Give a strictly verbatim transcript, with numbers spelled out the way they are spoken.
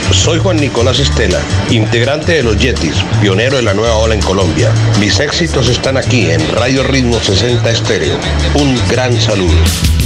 Soy Juan Nicolás Estela, integrante de los Yetis, pionero de la nueva ola en Colombia. Mis éxitos están aquí en Radio Ritmo sesenta Estéreo. Un gran saludo.